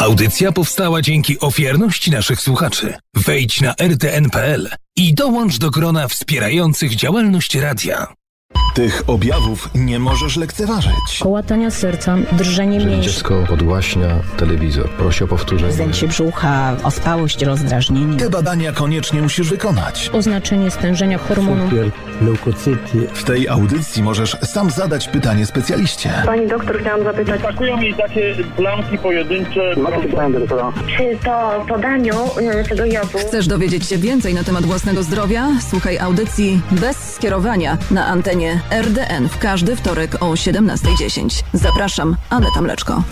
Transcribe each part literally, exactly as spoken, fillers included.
Audycja powstała dzięki ofiarności naszych słuchaczy. Wejdź na r t n kropka p l i dołącz do grona wspierających działalność radia. Tych objawów nie możesz lekceważyć. Kołatania serca, drżenie Jeżeli mięśni. dziecko podłaśnia telewizor, prosi o powtórzenie. Zdęcie brzucha, ospałość, rozdrażnienie. Te badania koniecznie musisz wykonać. Oznaczenie stężenia hormonu. Cukier, leukocyty. W tej audycji możesz sam zadać pytanie specjaliście. Pani doktor, chciałam zapytać, Atakują mi takie plamki pojedyncze. czy po podaniu y, tego jodu... Chcesz dowiedzieć się więcej na temat własnego zdrowia? Słuchaj audycji bez skierowania na antenie R D N w każdy wtorek o siedemnasta dziesięć. Zapraszam, Aneta Mleczko.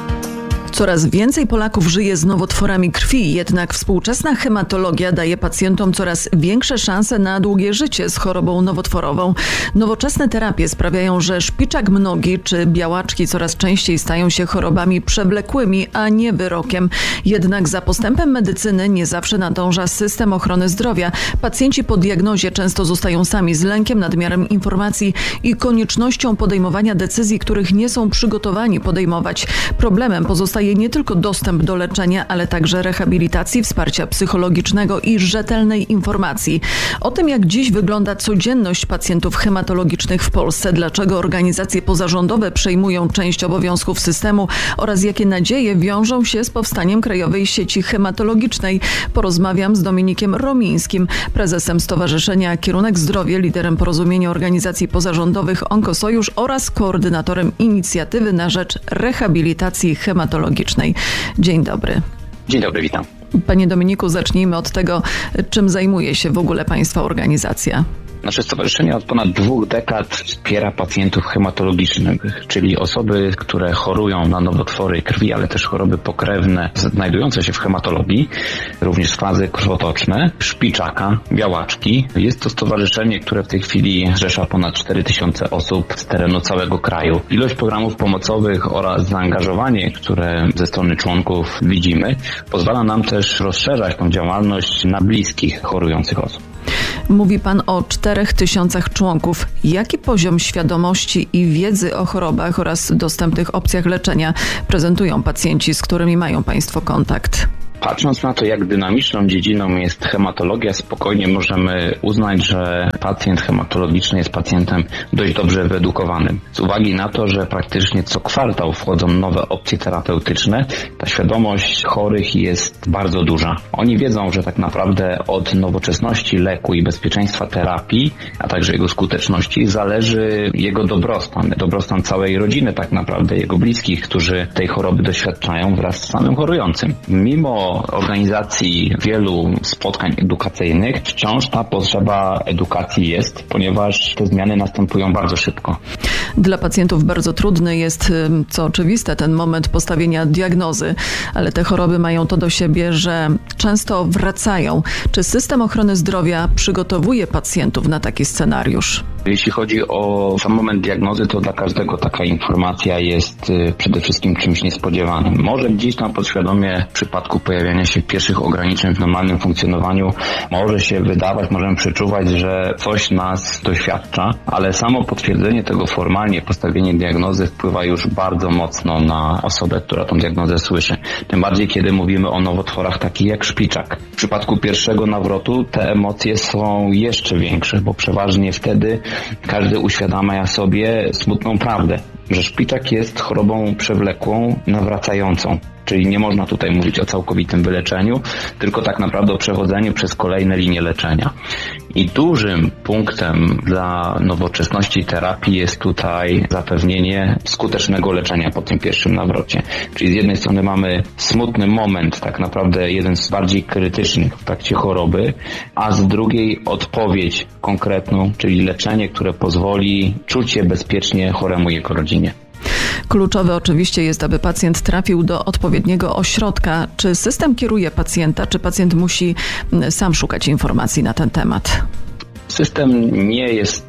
Coraz więcej Polaków żyje z nowotworami krwi, jednak współczesna hematologia daje pacjentom coraz większe szanse na długie życie z chorobą nowotworową. Nowoczesne terapie sprawiają, że szpiczak mnogi czy białaczki coraz częściej stają się chorobami przewlekłymi, a nie wyrokiem. Jednak za postępem medycyny nie zawsze nadąża system ochrony zdrowia. Pacjenci po diagnozie często zostają sami z lękiem, nadmiarem informacji i koniecznością podejmowania decyzji, których nie są przygotowani podejmować. Problemem pozostaje nie tylko dostęp do leczenia, ale także rehabilitacji, wsparcia psychologicznego i rzetelnej informacji. O tym, jak dziś wygląda codzienność pacjentów hematologicznych w Polsce, dlaczego organizacje pozarządowe przejmują część obowiązków systemu oraz jakie nadzieje wiążą się z powstaniem Krajowej Sieci Hematologicznej, porozmawiam z Dominikiem Romińskim, prezesem Stowarzyszenia Kierunek Zdrowie, liderem porozumienia organizacji pozarządowych Onkosojusz oraz koordynatorem inicjatywy na rzecz rehabilitacji hematologicznej. Dzień dobry. Dzień dobry, witam. Panie Dominiku, zacznijmy od tego, czym zajmuje się w ogóle Państwa organizacja. Nasze stowarzyszenie od ponad dwóch dekad wspiera pacjentów hematologicznych, czyli osoby, które chorują na nowotwory krwi, ale też choroby pokrewne znajdujące się w hematologii, również fazy krwotoczne, szpiczaka, białaczki. Jest to stowarzyszenie, które w tej chwili zrzesza ponad cztery tysiące osób z terenu całego kraju. Ilość programów pomocowych oraz zaangażowanie, które ze strony członków widzimy, pozwala nam też rozszerzać tą działalność na bliskich chorujących osób. Mówi Pan o czterech tysiącach członków. Jaki poziom świadomości i wiedzy o chorobach oraz dostępnych opcjach leczenia prezentują pacjenci, z którymi mają Państwo kontakt? Patrząc na to, jak dynamiczną dziedziną jest hematologia, spokojnie możemy uznać, że pacjent hematologiczny jest pacjentem dość dobrze wyedukowanym. Z uwagi na to, że praktycznie co kwartał wchodzą nowe opcje terapeutyczne, ta świadomość chorych jest bardzo duża. Oni wiedzą, że tak naprawdę od nowoczesności leku i bezpieczeństwa terapii, a także jego skuteczności zależy jego dobrostan, dobrostan całej rodziny tak naprawdę, jego bliskich, którzy tej choroby doświadczają wraz z samym chorującym. Mimo organizacji wielu spotkań edukacyjnych, wciąż ta potrzeba edukacji jest, ponieważ te zmiany następują bardzo szybko. Dla pacjentów bardzo trudny jest, co oczywiste, ten moment postawienia diagnozy, ale te choroby mają to do siebie, że często wracają. Czy system ochrony zdrowia przygotowuje pacjentów na taki scenariusz? Jeśli chodzi o sam moment diagnozy, to dla każdego taka informacja jest przede wszystkim czymś niespodziewanym. Może gdzieś tam podświadomie w przypadku pojawiania się pierwszych ograniczeń w normalnym funkcjonowaniu może się wydawać, możemy przeczuwać, że coś nas doświadcza, ale samo potwierdzenie tego formalnie, postawienie diagnozy wpływa już bardzo mocno na osobę, która tą diagnozę słyszy. Tym bardziej, kiedy mówimy o nowotworach takich jak szpiczak. W przypadku pierwszego nawrotu te emocje są jeszcze większe, bo przeważnie wtedy każdy uświadamia sobie smutną prawdę, że szpiczak jest chorobą przewlekłą, nawracającą. Czyli nie można tutaj mówić o całkowitym wyleczeniu, tylko tak naprawdę o przechodzeniu przez kolejne linie leczenia. I dużym punktem dla nowoczesności terapii jest tutaj zapewnienie skutecznego leczenia po tym pierwszym nawrocie. Czyli z jednej strony mamy smutny moment, tak naprawdę jeden z bardziej krytycznych w trakcie choroby, a z drugiej odpowiedź konkretną, czyli leczenie, które pozwoli czuć się bezpiecznie choremu i jego rodzinie. Kluczowe oczywiście jest, aby pacjent trafił do odpowiedniego ośrodka. Czy system kieruje pacjenta, czy pacjent musi sam szukać informacji na ten temat? System nie jest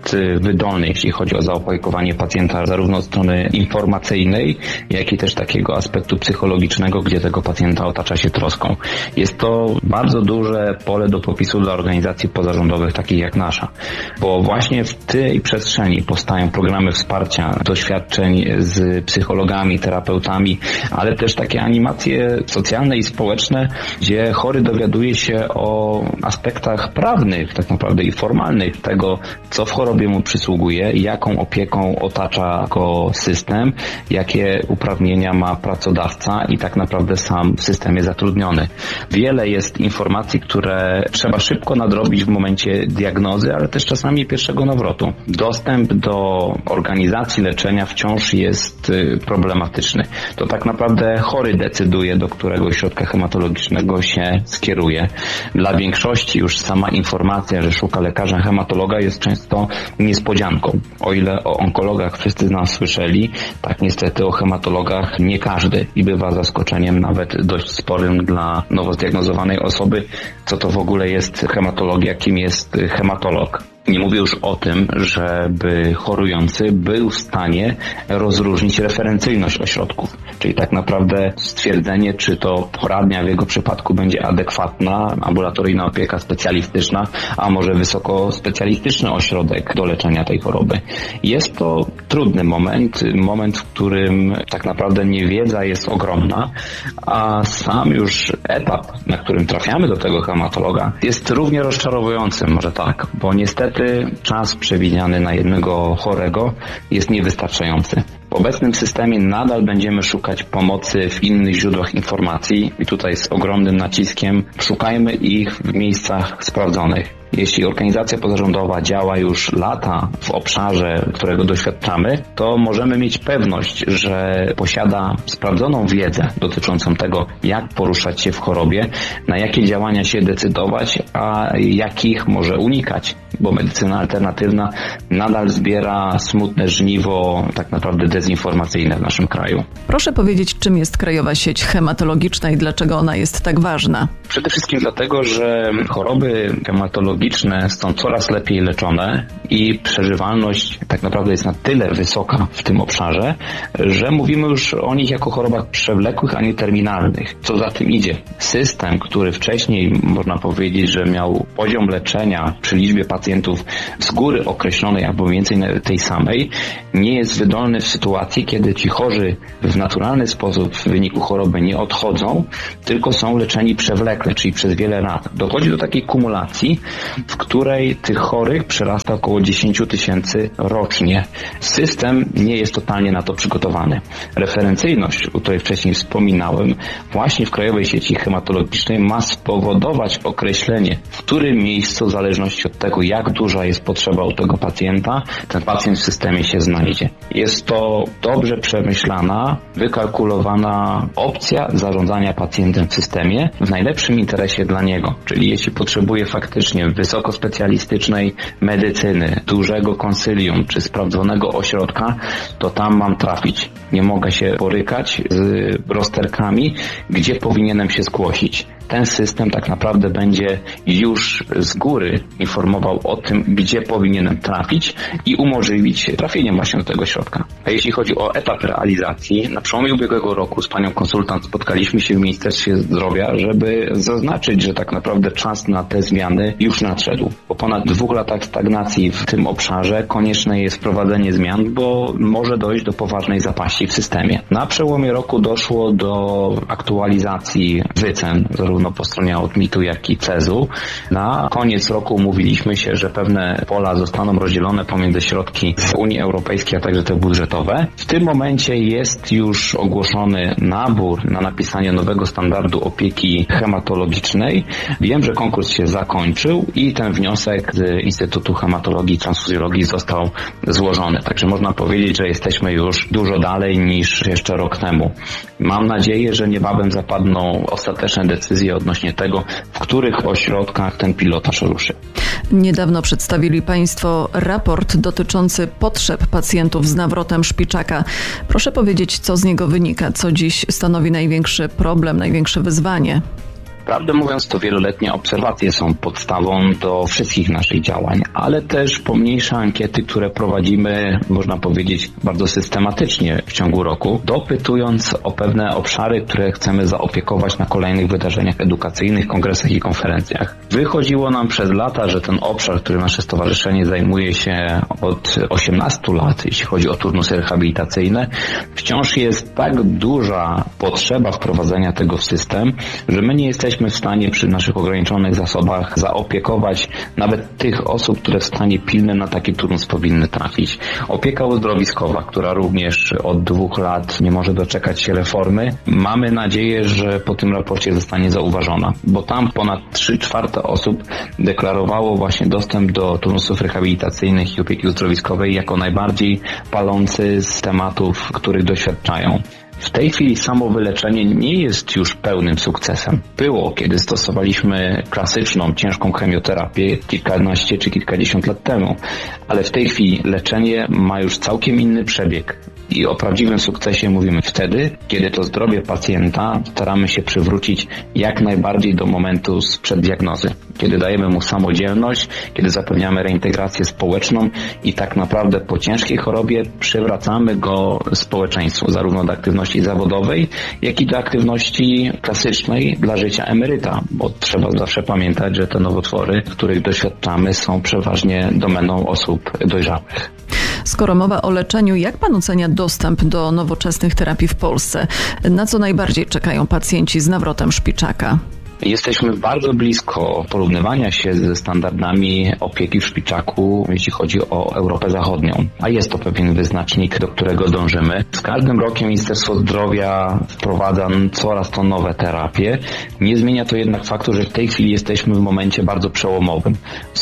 jest wydolny, jeśli chodzi o zaopiekowanie pacjenta zarówno od strony informacyjnej, jak i też takiego aspektu psychologicznego, gdzie tego pacjenta otacza się troską. Jest to bardzo duże pole do popisu dla organizacji pozarządowych takich jak nasza, bo właśnie w tej przestrzeni powstają programy wsparcia, doświadczeń z psychologami, terapeutami, ale też takie animacje socjalne i społeczne, gdzie chory dowiaduje się o aspektach prawnych, tak naprawdę i formalnych tego, co w chorobie mu przysługuje, jaką opieką otacza go system, jakie uprawnienia ma pracodawca i tak naprawdę sam w systemie zatrudniony. Wiele jest informacji, które trzeba szybko nadrobić w momencie diagnozy, ale też czasami pierwszego nawrotu. Dostęp do organizacji leczenia wciąż jest problematyczny. To tak naprawdę chory decyduje, do którego ośrodka hematologicznego się skieruje. Dla większości już sama informacja, że szuka lekarza hematologa, jest często niespodzianką. O ile o onkologach wszyscy z nas słyszeli, tak niestety o hematologach nie każdy i bywa zaskoczeniem nawet dość sporym dla nowo zdiagnozowanej osoby, co to w ogóle jest hematologia, kim jest hematolog. Nie mówię już o tym, żeby chorujący był w stanie rozróżnić referencyjność ośrodków, czyli tak naprawdę stwierdzenie, czy to poradnia w jego przypadku będzie adekwatna, ambulatoryjna opieka specjalistyczna, a może wysokospecjalistyczny ośrodek do leczenia tej choroby. Jest to trudny moment, moment, w którym tak naprawdę niewiedza jest ogromna, a sam już etap, na którym trafiamy do tego hematologa, jest równie rozczarowujący, może tak, bo niestety czas przewidziany na jednego chorego jest niewystarczający. W obecnym systemie nadal będziemy szukać pomocy w innych źródłach informacji i tutaj z ogromnym naciskiem szukajmy ich w miejscach sprawdzonych. Jeśli organizacja pozarządowa działa już lata w obszarze, którego doświadczamy, to możemy mieć pewność, że posiada sprawdzoną wiedzę dotyczącą tego, jak poruszać się w chorobie, na jakie działania się decydować, a jakich może unikać, bo medycyna alternatywna nadal zbiera smutne żniwo tak naprawdę dezinformacyjne w naszym kraju. Proszę powiedzieć, czym jest Krajowa Sieć Hematologiczna i dlaczego ona jest tak ważna? Przede wszystkim dlatego, że choroby hematologiczne są coraz lepiej leczone i przeżywalność tak naprawdę jest na tyle wysoka w tym obszarze, że mówimy już o nich jako chorobach przewlekłych, a nie terminalnych. Co za tym idzie? System, który wcześniej można powiedzieć, że miał poziom leczenia przy liczbie pacjentów z góry określonej albo więcej tej samej, nie jest wydolny w sytuacji, kiedy ci chorzy w naturalny sposób w wyniku choroby nie odchodzą, tylko są leczeni przewlekle, czyli przez wiele lat. Dochodzi do takiej kumulacji, w której tych chorych przyrasta około dziesięć tysięcy rocznie. System nie jest totalnie na to przygotowany. Referencyjność, o której wcześniej wspominałem, właśnie w Krajowej Sieci Hematologicznej ma spowodować określenie, w którym miejscu, w zależności od tego, jak duża jest potrzeba u tego pacjenta, ten pacjent w systemie się znajdzie. Jest to dobrze przemyślana, wykalkulowana opcja zarządzania pacjentem w systemie w najlepszym interesie dla niego. Czyli jeśli potrzebuje faktycznie wysokospecjalistycznej medycyny, dużego konsylium czy sprawdzonego ośrodka, to tam mam trafić. Nie mogę się borykać z rozterkami, gdzie powinienem się zgłosić. Ten system tak naprawdę będzie już z góry informował o tym, gdzie powinienem trafić i umożliwić trafienie właśnie do tego środka. A jeśli chodzi o etap realizacji, na przełomie ubiegłego roku z panią konsultant spotkaliśmy się w Ministerstwie Zdrowia, żeby zaznaczyć, że tak naprawdę czas na te zmiany już nadszedł. Po ponad dwóch latach stagnacji w tym obszarze konieczne jest wprowadzenie zmian, bo może dojść do poważnej zapaści w systemie. Na przełomie roku doszło do aktualizacji wycen, zarówno po stronie Odmitu, jak i Cezu. Na koniec roku umówiliśmy się, że pewne pola zostaną rozdzielone pomiędzy środki z Unii Europejskiej, a także te budżetowe. W tym momencie jest już ogłoszony nabór na napisanie nowego standardu opieki hematologicznej. Wiem, że konkurs się zakończył i ten wniosek z Instytutu Hematologii i Transfuzjologii został złożony. Także można powiedzieć, że jesteśmy już dużo dalej niż jeszcze rok temu. Mam nadzieję, że niebawem zapadną ostateczne decyzje odnośnie tego, w których ośrodkach ten pilotaż ruszy. Niedawno przedstawili Państwo raport dotyczący potrzeb pacjentów z nawrotem szpiczaka. Proszę powiedzieć, co z niego wynika, co dziś stanowi największy problem, największe wyzwanie? Prawdę mówiąc, to wieloletnie obserwacje są podstawą do wszystkich naszych działań, ale też pomniejsze ankiety, które prowadzimy, można powiedzieć, bardzo systematycznie w ciągu roku, dopytując o pewne obszary, które chcemy zaopiekować na kolejnych wydarzeniach edukacyjnych, kongresach i konferencjach. Wychodziło nam przez lata, że ten obszar, który nasze stowarzyszenie zajmuje się od osiemnastu lat, jeśli chodzi o turnusy rehabilitacyjne, wciąż jest tak duża potrzeba wprowadzenia tego w system, że my nie jesteśmy w stanie przy naszych ograniczonych zasobach zaopiekować nawet tych osób, które w stanie pilnym na taki turnus powinny trafić. Opieka uzdrowiskowa, która również od dwóch lat nie może doczekać się reformy, mamy nadzieję, że po tym raporcie zostanie zauważona, bo tam ponad trzy czwarte osób deklarowało właśnie dostęp do turnusów rehabilitacyjnych i opieki uzdrowiskowej jako najbardziej palący z tematów, których doświadczają. W tej chwili samo wyleczenie nie jest już pełnym sukcesem. Było, kiedy stosowaliśmy klasyczną, ciężką chemioterapię kilkanaście czy kilkadziesiąt lat temu, ale w tej chwili leczenie ma już całkiem inny przebieg. I o prawdziwym sukcesie mówimy wtedy, kiedy to zdrowie pacjenta staramy się przywrócić jak najbardziej do momentu sprzed diagnozy. Kiedy dajemy mu samodzielność, kiedy zapewniamy reintegrację społeczną i tak naprawdę po ciężkiej chorobie przywracamy go społeczeństwu, zarówno do aktywności zawodowej, jak i do aktywności klasycznej dla życia emeryta, bo trzeba zawsze pamiętać, że te nowotwory, których doświadczamy, są przeważnie domeną osób dojrzałych. Skoro mowa o leczeniu, jak pan ocenia dostęp do nowoczesnych terapii w Polsce? Na co najbardziej czekają pacjenci z nawrotem szpiczaka? Jesteśmy bardzo blisko porównywania się ze standardami opieki w szpiczaku, jeśli chodzi o Europę Zachodnią. A jest to pewien wyznacznik, do którego dążymy. Z każdym rokiem Ministerstwo Zdrowia wprowadza coraz to nowe terapie. Nie zmienia to jednak faktu, że w tej chwili jesteśmy w momencie bardzo przełomowym.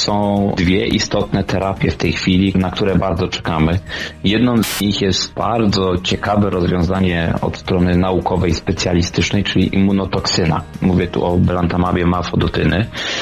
Są dwie istotne terapie w tej chwili, na które bardzo czekamy. Jedną z nich jest bardzo ciekawe rozwiązanie od strony naukowej, specjalistycznej, czyli immunotoksyna. Mówię tu o belantamabie mafodotyny,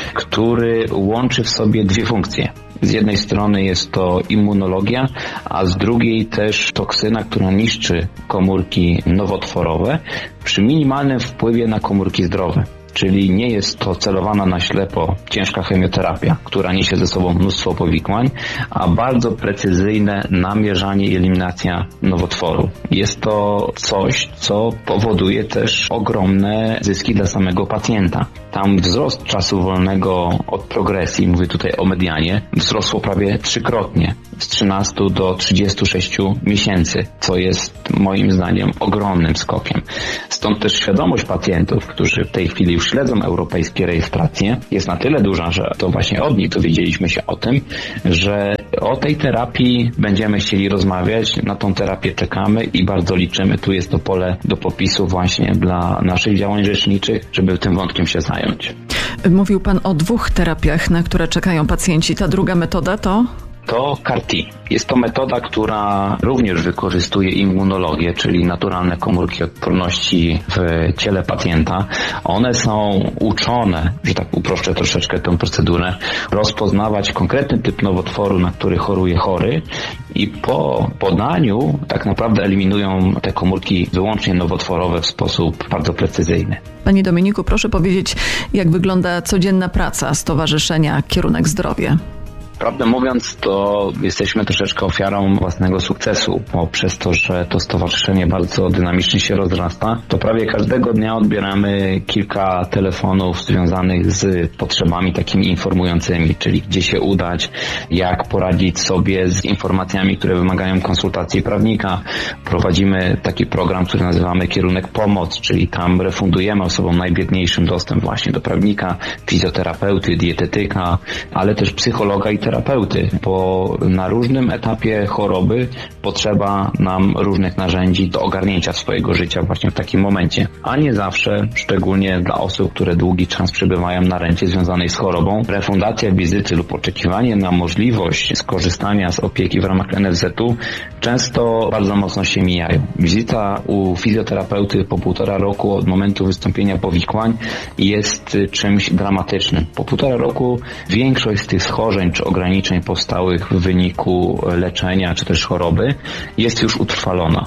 który łączy w sobie dwie funkcje. Z jednej strony jest to immunologia, a z drugiej też toksyna, która niszczy komórki nowotworowe przy minimalnym wpływie na komórki zdrowe. Czyli nie jest to celowana na ślepo ciężka chemioterapia, która niesie ze sobą mnóstwo powikłań, a bardzo precyzyjne namierzanie i eliminacja nowotworu. Jest to coś, co powoduje też ogromne zyski dla samego pacjenta. Tam wzrost czasu wolnego od progresji, mówię tutaj o medianie, wzrosło prawie trzykrotnie, z trzynastu do trzydziestu sześciu miesięcy, co jest moim zdaniem ogromnym skokiem. Stąd też świadomość pacjentów, którzy w tej chwili już śledzą europejskie rejestracje, jest na tyle duża, że to właśnie od nich dowiedzieliśmy się o tym, że o tej terapii będziemy chcieli rozmawiać, na tą terapię czekamy i bardzo liczymy. Tu jest to pole do popisu właśnie dla naszych działań rzeczniczych, żeby tym wątkiem się zająć. Mówił pan o dwóch terapiach, na które czekają pacjenci. Ta druga metoda to? To C A R T. Jest to metoda, która również wykorzystuje immunologię, czyli naturalne komórki odporności w ciele pacjenta. One są uczone, że tak uproszczę troszeczkę tę procedurę, rozpoznawać konkretny typ nowotworu, na który choruje chory i po podaniu tak naprawdę eliminują te komórki wyłącznie nowotworowe w sposób bardzo precyzyjny. Panie Dominiku, proszę powiedzieć, jak wygląda codzienna praca Stowarzyszenia Kierunek Zdrowie? Prawdę mówiąc, to jesteśmy troszeczkę ofiarą własnego sukcesu, bo przez to, że to stowarzyszenie bardzo dynamicznie się rozrasta, to prawie każdego dnia odbieramy kilka telefonów związanych z potrzebami takimi informującymi, czyli gdzie się udać, jak poradzić sobie z informacjami, które wymagają konsultacji prawnika. Prowadzimy taki program, który nazywamy Kierunek Pomoc, czyli tam refundujemy osobom najbiedniejszym dostęp właśnie do prawnika, fizjoterapeuty, dietetyka, ale też psychologa i terapeuty, bo na różnym etapie choroby potrzeba nam różnych narzędzi do ogarnięcia swojego życia właśnie w takim momencie, a nie zawsze, szczególnie dla osób, które długi czas przebywają na rencie związanej z chorobą, refundacja wizyty lub oczekiwanie na możliwość skorzystania z opieki w ramach N F Z u często bardzo mocno się mijają. Wizyta u fizjoterapeuty po półtora roku od momentu wystąpienia powikłań jest czymś dramatycznym. Po półtora roku większość z tych schorzeń czy ograniczeń powstałych w wyniku leczenia czy też choroby jest już utrwalona.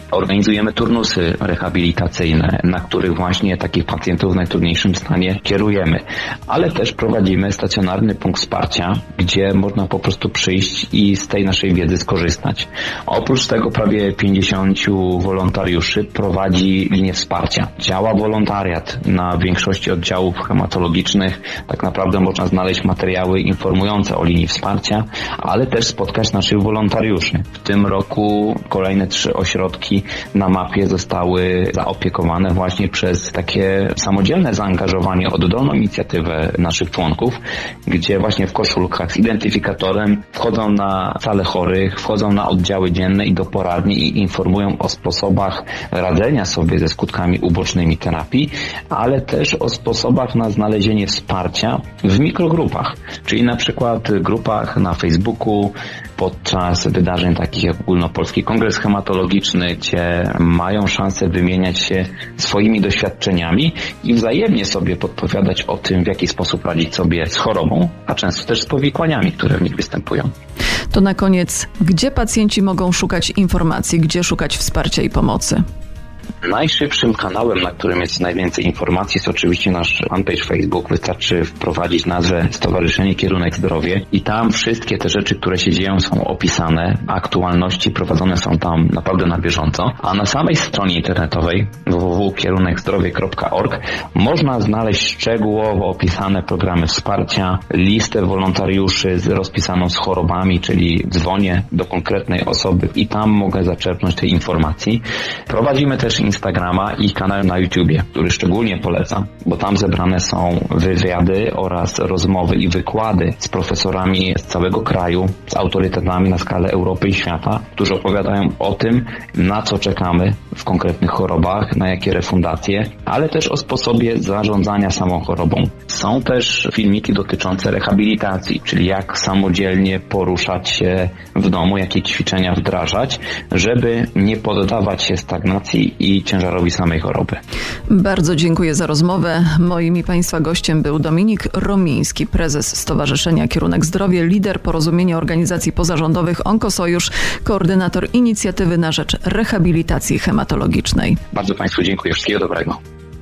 Organizujemy turnusy rehabilitacyjne, na których właśnie takich pacjentów w najtrudniejszym stanie kierujemy. Ale też prowadzimy stacjonarny punkt wsparcia, gdzie można po prostu przyjść i z tej naszej wiedzy skorzystać. Oprócz tego prawie pięćdziesięciu wolontariuszy prowadzi linię wsparcia. Działa wolontariat na większości oddziałów hematologicznych. Tak naprawdę można znaleźć materiały informujące o linii wsparcia, ale też spotkać naszych wolontariuszy. W tym roku kolejne trzy ośrodki na mapie zostały zaopiekowane właśnie przez takie samodzielne zaangażowanie, oddolną inicjatywę naszych członków, gdzie właśnie w koszulkach z identyfikatorem wchodzą na sale chorych, wchodzą na oddziały dzienne i do poradni i informują o sposobach radzenia sobie ze skutkami ubocznymi terapii, ale też o sposobach na znalezienie wsparcia w mikrogrupach, czyli na przykład grupach na Facebooku, podczas wydarzeń takich jak Ogólnopolski Kongres Hematologiczny, gdzie mają szansę wymieniać się swoimi doświadczeniami i wzajemnie sobie podpowiadać o tym, w jaki sposób radzić sobie z chorobą, a często też z powikłaniami, które w nich występują. To na koniec, gdzie pacjenci mogą szukać informacji, gdzie szukać wsparcia i pomocy? Najszybszym kanałem, na którym jest najwięcej informacji, jest oczywiście nasz fanpage Facebook. Wystarczy wprowadzić nazwę Stowarzyszenie Kierunek Zdrowie i tam wszystkie te rzeczy, które się dzieją, są opisane. Aktualności prowadzone są tam naprawdę na bieżąco. A na samej stronie internetowej w w w kropka kierunek zdrowie kropka org można znaleźć szczegółowo opisane programy wsparcia, listę wolontariuszy z rozpisaną z chorobami, czyli dzwonię do konkretnej osoby i tam mogę zaczerpnąć tej informacji. Prowadzimy też Instagrama i kanał na YouTubie, który szczególnie polecam, bo tam zebrane są wywiady oraz rozmowy i wykłady z profesorami z całego kraju, z autorytetami na skalę Europy i świata, którzy opowiadają o tym, na co czekamy w konkretnych chorobach, na jakie refundacje, ale też o sposobie zarządzania samą chorobą. Są też filmiki dotyczące rehabilitacji, czyli jak samodzielnie poruszać się w domu, jakie ćwiczenia wdrażać, żeby nie poddawać się stagnacji i ciężarowi samej choroby. Bardzo dziękuję za rozmowę. Moim i Państwa gościem był Dominik Romiński, prezes Stowarzyszenia Kierunek Zdrowie, lider Porozumienia Organizacji Pozarządowych Onkosojusz, koordynator inicjatywy na rzecz rehabilitacji hematologicznej. Bardzo Państwu dziękuję. Wszystkiego dobrego.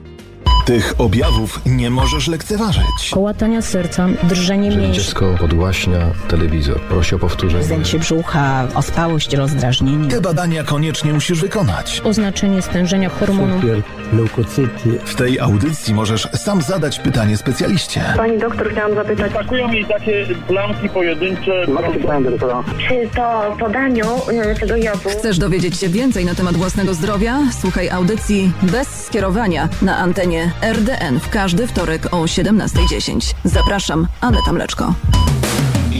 Tych objawów nie możesz lekceważyć. Kołatania serca, drżenie Jeżeli mięśni. dziecko podłaśnia telewizor, prosi o powtórzenie. Zdęcie brzucha, ospałość, rozdrażnienie. Te badania koniecznie musisz wykonać. Oznaczenie stężenia hormonu. leukocyty. W tej audycji możesz sam zadać pytanie specjaliście. Pani doktor, chciałam zapytać, Atakują mi takie plamki pojedyncze. czy to po daniu y, tego jodu... Chcesz dowiedzieć się więcej na temat własnego zdrowia? Słuchaj audycji bez skierowania na antenie R D N w każdy wtorek o siedemnasta dziesięć. Zapraszam, Aneta Mleczko.